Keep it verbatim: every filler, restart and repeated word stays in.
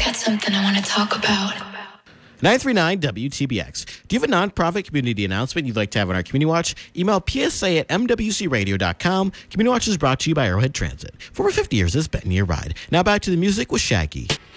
got something I want to talk about. nine three nine W T B X. Do you have a nonprofit community announcement you'd like to have on our Community Watch? Email P S A at M W C radio dot com. Community Watch is brought to you by Arrowhead Transit. For over fifty years, it's been your ride. Now back to the music with Shaggy.